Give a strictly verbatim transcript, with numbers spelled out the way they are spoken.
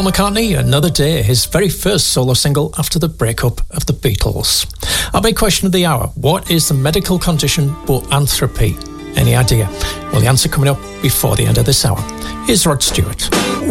Paul McCartney, Another Day, his very first solo single after the breakup of the Beatles. Our big question of the hour: what is the medical condition boanthropy? Any idea? Well, the answer coming up before the end of this hour. Here's Rod Stewart.